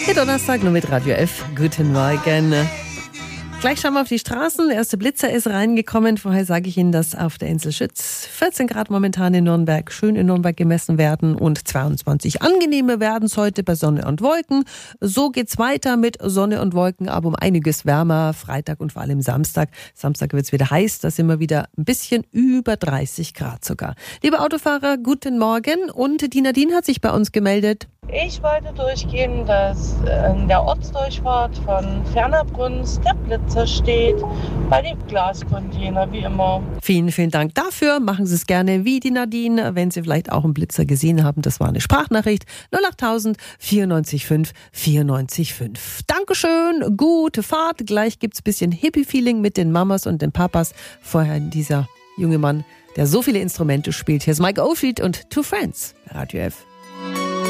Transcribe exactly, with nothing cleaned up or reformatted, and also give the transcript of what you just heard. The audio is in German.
Der Donnerstag nur mit Radio F. Guten Morgen. Gleich schauen wir auf die Straßen. Der erste Blitzer ist reingekommen. Vorher sage ich Ihnen, dass auf der Insel Schütz vierzehn Grad momentan in Nürnberg, schön in Nürnberg gemessen werden und zweiundzwanzig angenehme werden es heute bei Sonne und Wolken. So geht's weiter mit Sonne und Wolken, aber um einiges wärmer. Freitag und vor allem Samstag. Samstag wird's wieder heiß. Da sind wir wieder ein bisschen über dreißig Grad sogar. Liebe Autofahrer, guten Morgen. Und die Nadine hat sich bei uns gemeldet. Ich wollte durchgehen, dass in der Ortsdurchfahrt von Fernerbrunst der Blitzer steht, bei dem Glascontainer, wie immer. Vielen, vielen Dank dafür. Machen Sie es gerne wie die Nadine, wenn Sie vielleicht auch einen Blitzer gesehen haben. Das war eine Sprachnachricht. null achttausend vierundneunzig fünf vierundneunzig fünf. Dankeschön, gute Fahrt. Gleich gibt's ein bisschen Hippie-Feeling mit den Mamas und den Papas. Vorher dieser junge Mann, der so viele Instrumente spielt. Hier ist Mike Oldfield und Two Friends bei Radio F.